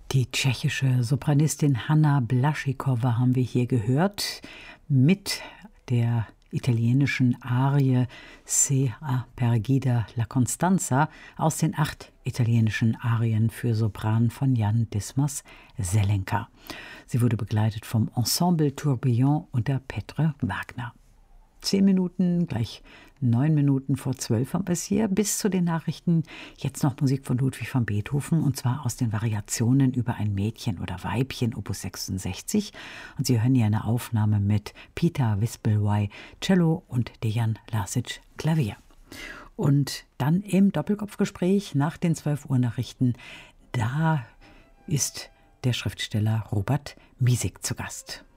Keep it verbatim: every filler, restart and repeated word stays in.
Die tschechische Sopranistin Hana Blaschikova haben wir hier gehört mit der italienischen Arie Se a perdida la Costanza aus den acht italienischen Arien für Sopran von Jan Dismas Zelenka. Sie wurde begleitet vom Ensemble Tourbillon unter Petr Wagner. Zehn Minuten, gleich neun Minuten vor zwölf haben wir es hier. Bis zu den Nachrichten jetzt noch Musik von Ludwig van Beethoven, und zwar aus den Variationen über ein Mädchen oder Weibchen, Opus sechsundsechzig. Und Sie hören hier eine Aufnahme mit Peter Wispelwey, Cello, und Dejan Lasic, Klavier. Und dann im Doppelkopfgespräch nach den zwölf Uhr Nachrichten, da ist der Schriftsteller Robert Miesig zu Gast.